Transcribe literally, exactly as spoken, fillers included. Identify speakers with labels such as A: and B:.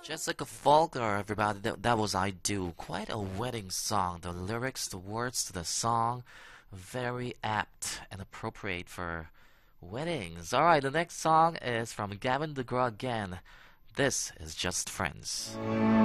A: Jessica Falker, everybody, that, that was I Do. Quite a wedding song. The lyrics, the words to the song, very apt and appropriate for weddings. Alright, the next song is from Gavin DeGraw again. This is Just Friends.